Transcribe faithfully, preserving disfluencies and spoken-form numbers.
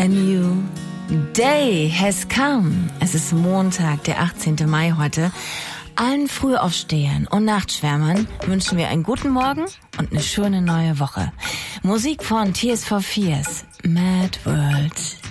A new day has come. Es ist Montag, der achtzehnten Mai heute. Allen Frühaufstehern und Nachtschwärmern wünschen wir einen guten Morgen und eine schöne neue Woche. Musik von Tears for Fears, Mad World.